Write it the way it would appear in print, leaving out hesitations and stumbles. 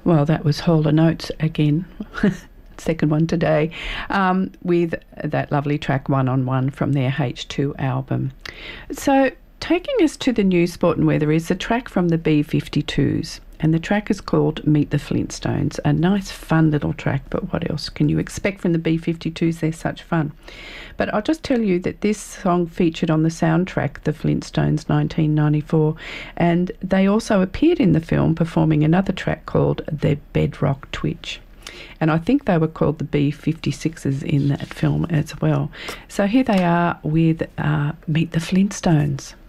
Well, that was Hall & Oates again. Second one today, with that lovely track One on One from their H2 album. So taking us to the news, sport and weather is a track from the B-52s, and the track is called Meet the Flintstones. A nice fun little track, but what else can you expect from the B-52s? They're such fun. But I'll just tell you that this song featured on the soundtrack, The Flintstones 1994, and they also appeared in the film performing another track called The Bedrock Twitch. And I think they were called the B-56s in that film as well. So here they are with Meet the Flintstones.